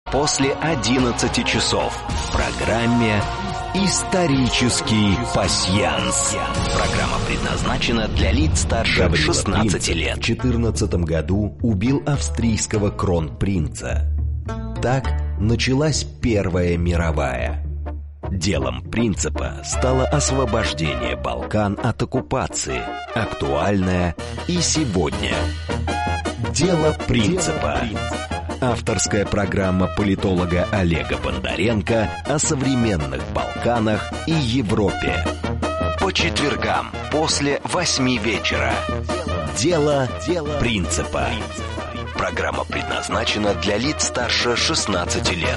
после 11 часов в программе «Исторический пасьянс». Программа предназначена для лиц старше 16 лет. В 14 году убил австрийского кронпринца. Так началась Первая мировая. Делом принципа стало освобождение Балкан от оккупации, актуальное и сегодня. Дело принципа. Авторская программа политолога Олега Бондаренко о современных Балканах и Европе. По четвергам после 8 вечера. Дело принципа. Программа предназначена для лиц старше 16 лет.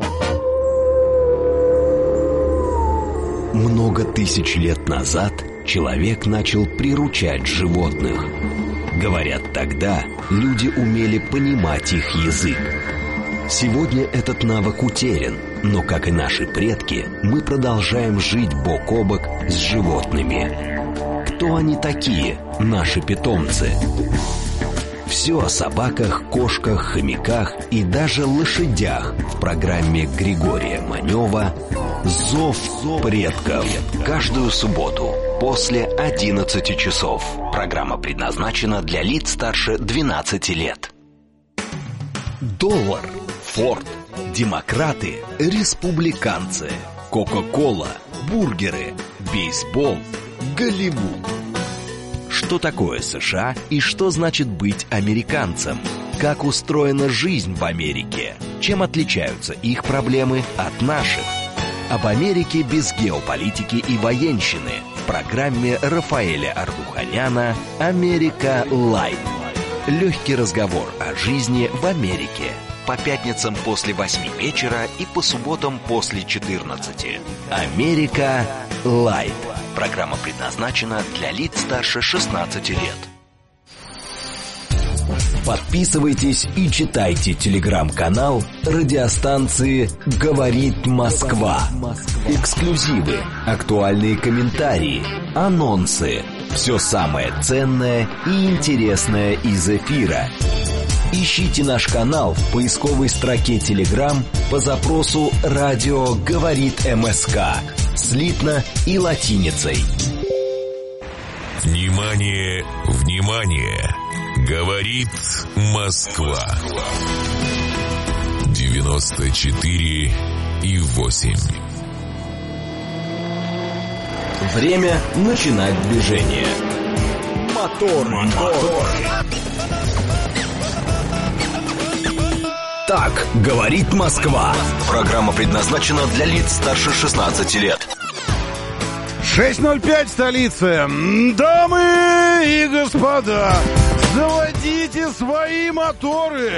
Много тысяч лет назад человек начал приручать животных. Говорят, тогда люди умели понимать их язык. Сегодня этот навык утерян, но, как и наши предки, мы продолжаем жить бок о бок с животными. Кто они такие, наши питомцы? Все о собаках, кошках, хомяках и даже лошадях в программе Григория Манева «Зов предков». Каждую субботу после 11 часов. Программа предназначена для лиц старше 12 лет. Доллар, Форд, демократы, республиканцы, Кока-кола, бургеры, бейсбол, Голливуд. Что такое США и что значит быть американцем? Как устроена жизнь в Америке? Чем отличаются их проблемы от наших? Об Америке без геополитики и военщины в программе Рафаэля Ардуханяна «Америка Лайт». Легкий разговор о жизни в Америке. По пятницам после 8 вечера и по субботам после 14. «Америка Лайт». Программа предназначена для лиц старше 16 лет. Подписывайтесь и читайте телеграм-канал радиостанции «Говорит Москва». Эксклюзивы, актуальные комментарии, анонсы. Все самое ценное и интересное из эфира. Ищите наш канал в поисковой строке Telegram по запросу «Радио говорит МСК» слитно и латиницей. Внимание, внимание! Говорит Москва. 94,8. Время начинать движение. Мотор. Так говорит Москва. Программа предназначена для лиц старше 16 лет. 6:05 столица. Дамы и господа, заводите свои моторы.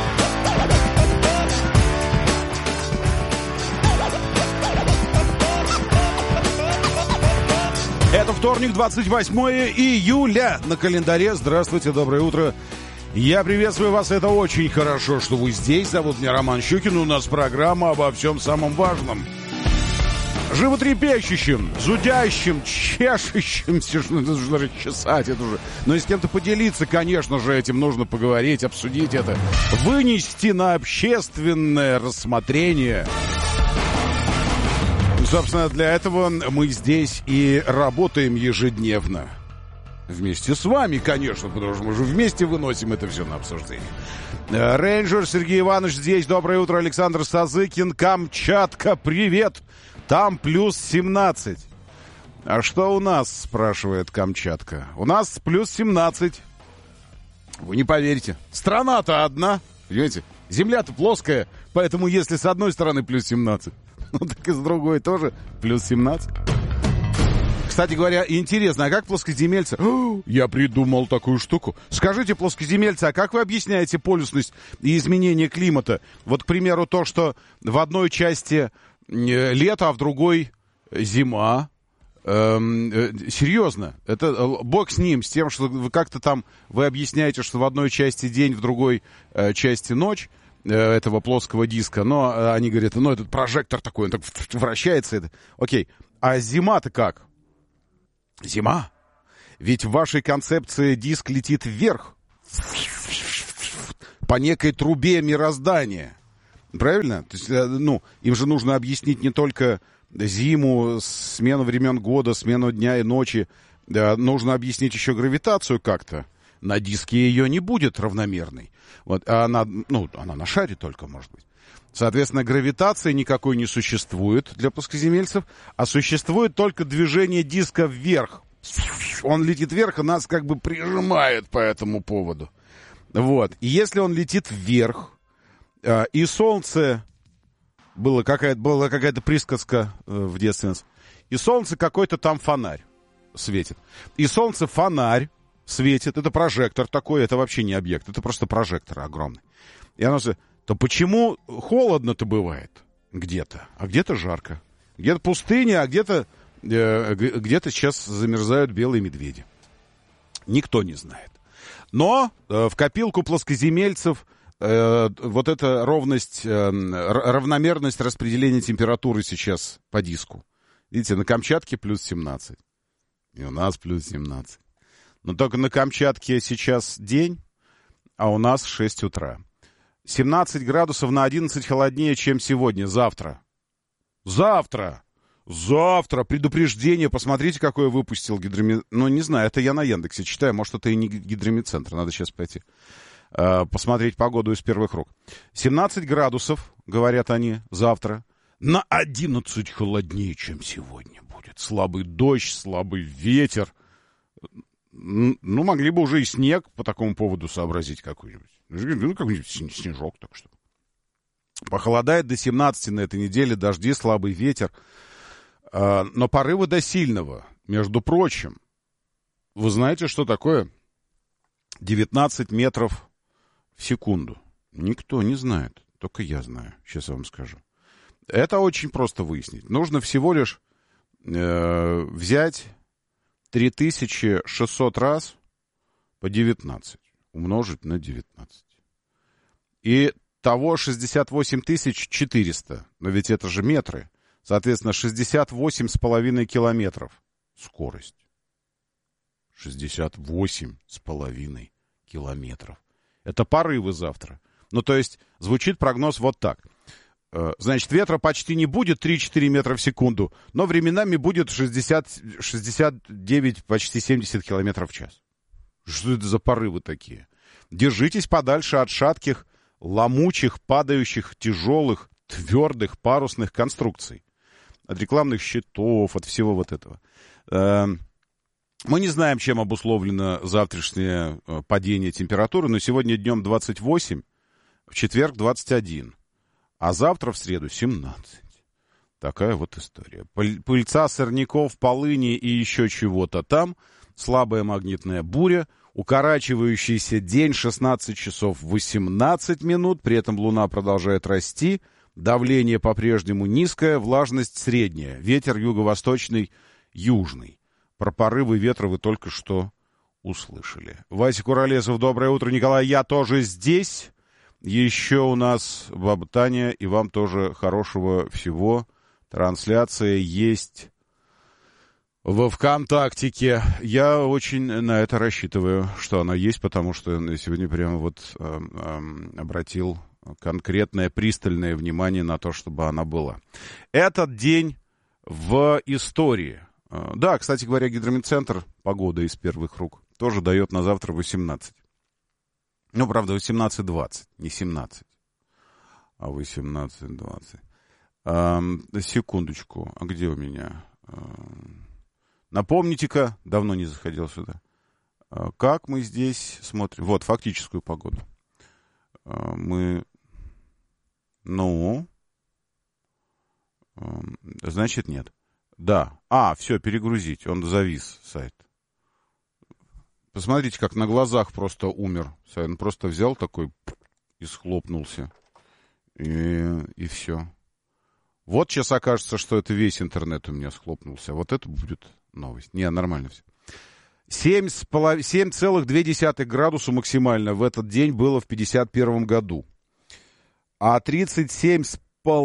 Это вторник, 28 июля на календаре. Здравствуйте, доброе утро. Я приветствую вас, это очень хорошо, что вы здесь. Зовут меня Роман Щукин, у нас программа обо всем самом важном. Животрепещущим, зудящим, чешущимся, что нужно расчесать это уже. Но и с кем-то поделиться, конечно же, этим нужно поговорить, обсудить это, вынести на общественное рассмотрение. Собственно, для этого мы здесь и работаем ежедневно. Вместе с вами, конечно, потому что мы же вместе выносим это все на обсуждение. Рейнджер Сергей Иванович здесь. Доброе утро, Александр Сазыкин. Камчатка, привет. Там плюс 17. А что у нас, спрашивает Камчатка? У нас плюс 17. Вы не поверите. Страна-то одна, понимаете? Земля-то плоская, поэтому если с одной стороны плюс 17, ну так и с другой тоже плюс 17. Кстати говоря, интересно, а как плоскоземельцы... Я придумал такую штуку. Скажите, плоскоземельцы, а как вы объясняете полюсность и изменение климата? Вот, к примеру, то, что в одной части лето, а в другой зима. Серьезно, это бог с ним, с тем, что вы как-то там, вы объясняете, что в одной части день, в другой части ночь этого плоского диска, но они говорят, ну, этот прожектор такой, он так вращается. Это. Окей, а зима-то как? Зима. Ведь в вашей концепции диск летит вверх по некой трубе мироздания. Правильно? То есть, им же нужно объяснить не только зиму, смену времен года, смену дня и ночи. Нужно объяснить еще гравитацию как-то. На диске ее не будет равномерной. Вот, а она на шаре только, может быть. Соответственно, гравитации никакой не существует для плоскоземельцев, а существует только движение диска вверх. Он летит вверх, и нас как бы прижимает по этому поводу. Вот. И если он летит вверх, и солнце... Была какая-то присказка в детстве. И солнце какой-то там фонарь светит. И солнце фонарь светит. Это прожектор такой, это вообще не объект. Это просто прожектор огромный. И оно... То почему холодно-то бывает где-то, а где-то жарко? Где-то пустыня, а где-то сейчас замерзают белые медведи. Никто не знает. Но в копилку плоскоземельцев вот эта равномерность распределения температуры сейчас по диску. Видите, на Камчатке плюс 17. И у нас плюс 17. Но только на Камчатке сейчас день, а у нас 6 утра. 17 градусов на 11 холоднее, чем сегодня, завтра. Завтра! Предупреждение. Посмотрите, какое выпустил гидромедцентр. Ну, не знаю, это я на Яндексе читаю. Может, это и не гидромедцентр. Надо сейчас пойти посмотреть погоду из первых рук. 17 градусов, говорят они, завтра. На 11 холоднее, чем сегодня будет. Слабый дождь, слабый ветер. Ну, могли бы уже и снег по такому поводу сообразить какой-нибудь. Ну, какой-нибудь снежок, так что. Похолодает до 17 на этой неделе, дожди, слабый ветер. Но порывы до сильного. Между прочим, вы знаете, что такое 19 метров в секунду? Никто не знает, только я знаю. Сейчас я вам скажу. Это очень просто выяснить. Нужно всего лишь взять 3600 раз по 19, умножить на 19. И того 68 400, но ведь это же метры. Соответственно, 68,5 километров скорость. 68,5 километров. Это порывы завтра. Ну, то есть, звучит прогноз вот так. Значит, ветра почти не будет 3-4 метра в секунду, но временами будет 69, почти 70 километров в час. Что это за порывы такие? Держитесь подальше от шатких, ломучих, падающих, тяжелых, твердых парусных конструкций. От рекламных щитов, от всего вот этого. Мы не знаем, чем обусловлено завтрашнее падение температуры, но сегодня днем 28, в четверг 21, а завтра в среду 17. Такая вот история. Пыльца, сорняков, полыни и еще чего-то там. Слабая магнитная буря. Укорачивающийся день 16 часов 18 минут. При этом луна продолжает расти. Давление по-прежнему низкое, влажность средняя. Ветер юго-восточный, южный. Про порывы ветра вы только что услышали. Вася Куролесов, доброе утро. Николай, я тоже здесь. Еще у нас баба Таня, и вам тоже хорошего всего. Трансляция есть во ВКонтактике. Я очень на это рассчитываю, что она есть, потому что я сегодня прямо вот обратил конкретное, пристальное внимание на то, чтобы она была. Этот день в истории. Да, кстати говоря, гидромедцентр, погода из первых рук, тоже дает на завтра 18. Ну, правда, 18:20, не 17, а 18:20. Секундочку, а где у меня? Напомните-ка, давно не заходил сюда. Как мы здесь смотрим? Вот, фактическую погоду. Значит, нет. Да. Все, перегрузить. Он завис, сайт. Посмотрите, как на глазах просто умер. Он просто взял такой и схлопнулся. И все. Вот сейчас окажется, что это весь интернет у меня схлопнулся. Вот это будет новость. Не, нормально все. 7,2 градуса максимально в этот день было в 1951 году. А 37,5,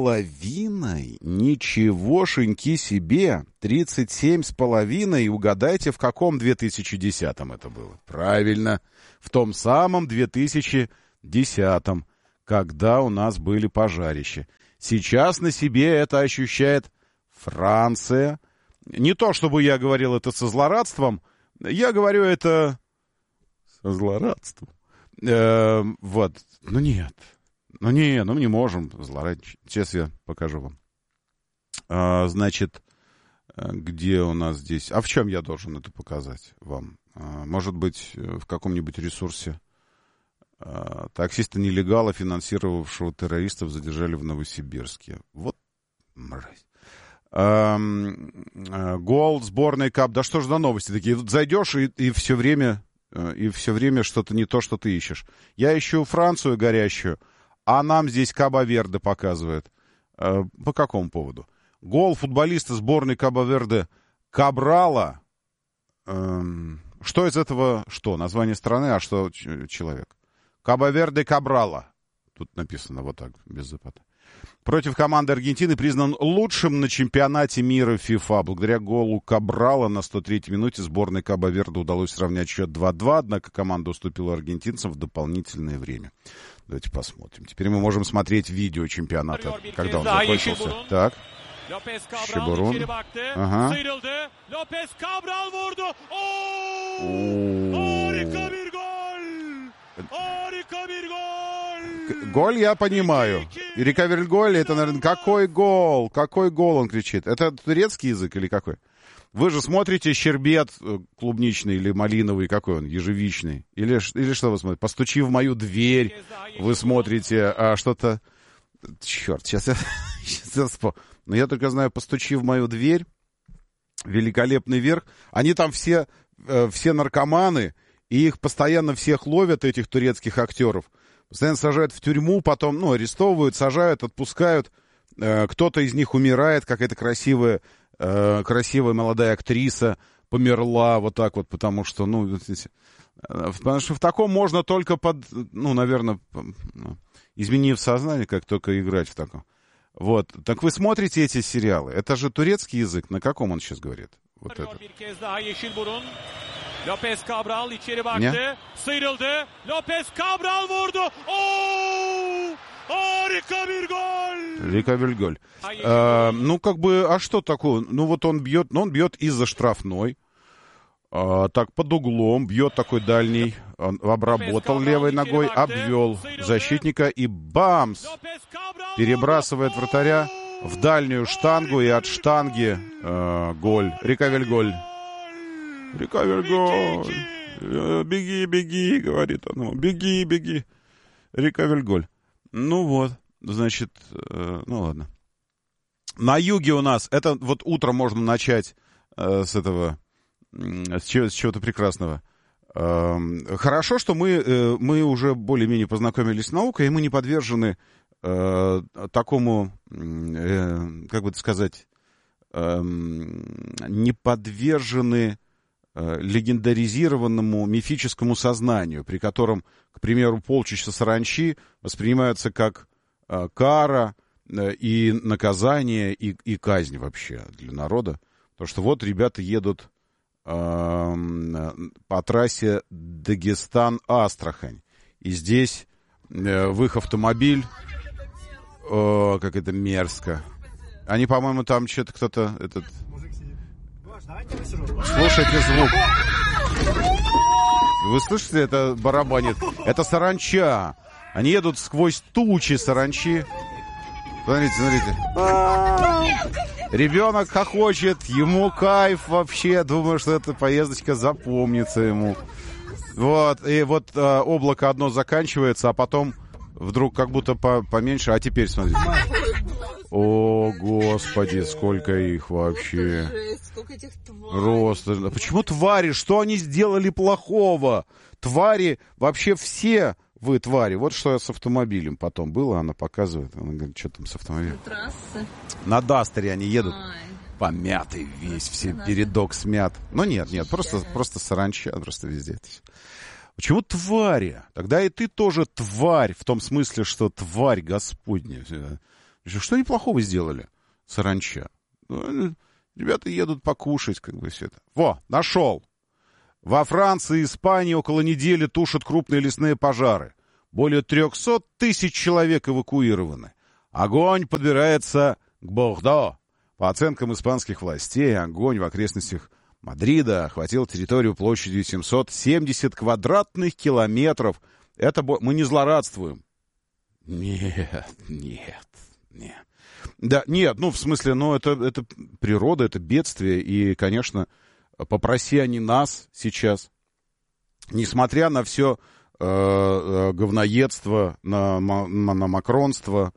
ничегошеньки себе, 37,5, угадайте, в каком 2010-м это было? Правильно, в том самом 2010-м. когда у нас были пожарища. Сейчас на себе это ощущает Франция. Не то, чтобы я говорил это со злорадством, я говорю это со злорадством. Вот. Ну, нет. Ну, мы не можем злорадить. Сейчас я покажу вам. Значит, где у нас здесь... А в чем я должен это показать вам? Может быть, в каком-нибудь ресурсе. Таксиста-нелегала, финансировавшего террористов, задержали в Новосибирске. Вот мразь. Гол, сборная КАП. Да что ж за новости такие? Тут зайдешь и все время что-то не то, что ты ищешь. Я ищу Францию горящую, а нам здесь Кабо-Верде показывают. По какому поводу? Гол футболиста сборной Кабо-Верде Кабрала. Что из этого? Что? Название страны, а что человек? Кабо-Верде Кабрала. Тут написано вот так, без запята. Против команды Аргентины признан лучшим на чемпионате мира ФИФА. Благодаря голу Кабрала на 103-й минуте сборной Кабо-Верде удалось сравнять счет 2-2, однако команда уступила аргентинцам в дополнительное время. Давайте посмотрим. Теперь мы можем смотреть видео чемпионата, когда он закончился. Так. Şiborun. Ага. Голь я понимаю. Рикаверль-голь, это, наверное, какой гол? Какой гол, он кричит. Это турецкий язык или какой? Вы же смотрите щербет клубничный или малиновый, какой он, ежевичный? Или что вы смотрите? «Постучи в мою дверь». Вы смотрите что-то... Черт, сейчас я вспомню. Но я только знаю «Постучи в мою дверь», «Великолепный верх». Они там все наркоманы, и их постоянно всех ловят, этих турецких актеров. Постоянно сажают в тюрьму, потом, арестовывают, сажают, отпускают. Кто-то из них умирает, какая-то красивая молодая актриса померла вот так вот, потому что, в таком можно только наверное, изменив сознание, как только играть в таком. Вот. Так вы смотрите эти сериалы. Это же турецкий язык. На каком он сейчас говорит? Вот это. Lopez Cabral içeri baktı. Sıyrıldı. Lopez Cabral vurdu. Harika bir gol. Рикаверль-голь. А что такое? Он бьет из-за штрафной. Так, под углом, бьет такой дальний. Он обработал левой ногой, обвел защитника и бамс! Перебрасывает вратаря в дальнюю штангу, и от штанги голь. Рикаверль-голь. Рикаверль-голь. Беги, говорит он. Беги. Рикаверль-голь. Значит, ладно. На юге у нас, это вот утром можно начать с чего-то прекрасного. Хорошо, что мы уже более-менее познакомились с наукой, и мы не подвержены такому, как бы сказать, не подвержены легендаризированному мифическому сознанию, при котором, к примеру, полчища саранчи воспринимаются как кара и наказание, и казнь вообще для народа. Потому что вот ребята едут по трассе Дагестан-Астрахань. И здесь в их автомобиль... как это мерзко. Они, по-моему, там что-то кто-то... Слушайте звук. Вы слышите, это барабанит? Это саранча. Они едут сквозь тучи саранчи. Смотрите. Ребенок хохочет, ему кайф вообще. Думаю, что эта поездочка запомнится ему. Вот, и вот облако одно заканчивается, а потом вдруг как будто поменьше. А теперь смотрите. О, Господи, сколько их вообще. Сколько этих тварей. Просто. Почему твари? Что они сделали плохого? Твари, вообще все вы твари. Вот что с автомобилем потом было, она показывает. Она говорит, что там с автомобилем? Трассы. На Дастере они едут. Помятый весь, все передок смят. Но нет, просто саранча, просто везде это все. Почему твари? Тогда и ты тоже тварь, в том смысле, что тварь Господня. Что они плохого сделали? Саранча. Ребята едут покушать, как бы все это. Во, нашел. Во Франции и Испании около недели тушат крупные лесные пожары. Более 300 тысяч человек эвакуированы. Огонь подбирается к Бордо. По оценкам испанских властей, огонь в окрестностях Мадрида охватил территорию площадью 770 квадратных километров. Это мы не злорадствуем. Нет. Да, нет, ну, в смысле, ну, это природа, это бедствие. И, конечно, попроси они нас сейчас, несмотря на все говноедство, на макронство,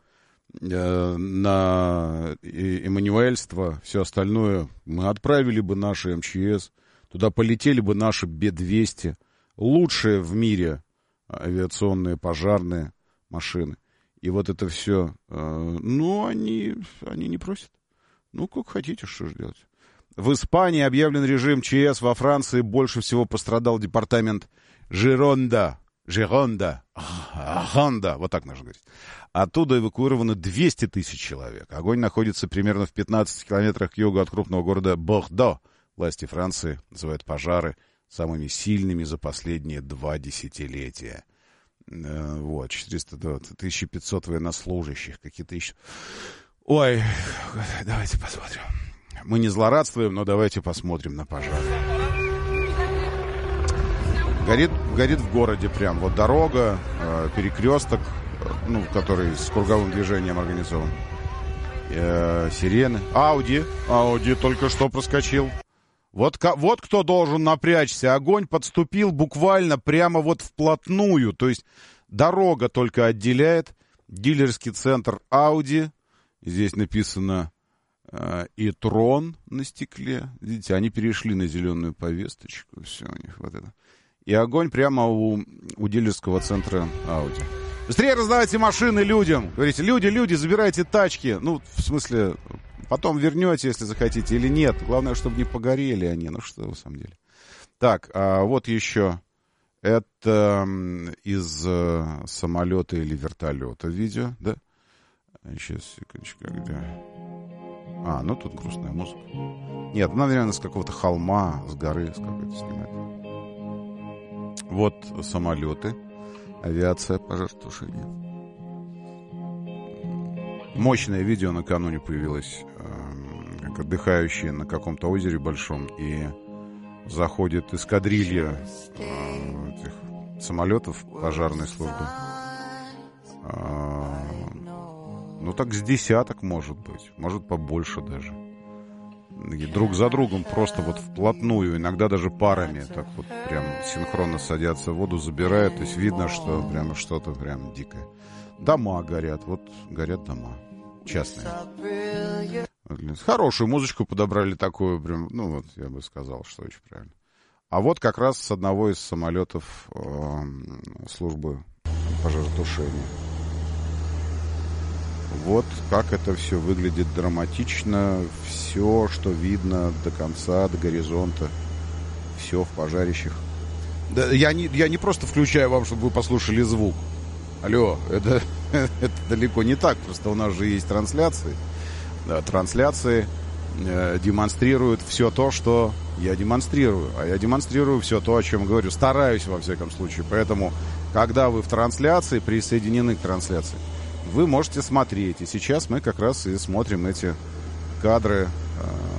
на эммануэльство, все остальное, мы отправили бы наши МЧС, туда полетели бы наши Б-200, лучшие в мире авиационные пожарные машины. И вот это все, ну, они не просят. Ну, как хотите, что же делать. В Испании объявлен режим ЧС, во Франции больше всего пострадал департамент Жеронда, вот так нужно говорить. Оттуда эвакуировано 200 тысяч человек. Огонь находится примерно в 15 километрах к югу от крупного города Бордо. Власти Франции называют пожары самыми сильными за последние 2 десятилетия. Вот, 1500 военнослужащих, какие-то еще... Ой, давайте посмотрим. Мы не злорадствуем, но давайте посмотрим на пожар. Горит в городе прям вот дорога, перекресток, ну, который с круговым движением организован. Сирены. Ауди только что проскочил. Вот кто должен напрячься. Огонь подступил буквально прямо вот вплотную. То есть дорога только отделяет. Дилерский центр Audi. Здесь написано «И-трон» на стекле. Видите, они перешли на зеленую повесточку. Все у них вот это. И огонь прямо у дилерского центра Audi. Быстрее раздавайте машины людям. Говорите, люди, забирайте тачки. Ну, в смысле, потом вернете, если захотите, или нет. Главное, чтобы не погорели они. Ну, что в самом деле. Так, вот еще. Это из самолета или вертолета видео, да? Сейчас, секундочку, где? Ну тут грустная музыка. Нет, наверное, с какого-то холма, с горы, с какой-то снимать. Вот самолеты. Авиация, пожаротушение. Мощное видео накануне появилось, как отдыхающие на каком-то озере большом, и заходит эскадрилья этих самолетов пожарной службы. Ну, так с десяток, может быть. Может, побольше даже. И друг за другом просто вот вплотную, иногда даже парами, так вот прям синхронно садятся в воду, забирают. То есть видно, что прямо что-то прям дикое. Дома горят, вот горят дома. Частные. Хорошую музычку подобрали такую, прям, ну вот, я бы сказал, что очень правильно. А вот как раз с одного из самолетов службы пожаротушения. Вот как это все выглядит драматично. Все, что видно до конца, до горизонта. Все в пожарищах. Да, я не просто включаю вам, чтобы вы послушали звук. Алло, это далеко не так. Просто у нас же есть трансляции. Да, трансляции демонстрируют все то, что я демонстрирую. А я демонстрирую все то, о чем говорю. Стараюсь, во всяком случае. Поэтому, когда вы в трансляции, присоединены к трансляции, вы можете смотреть. И сейчас мы как раз и смотрим эти кадры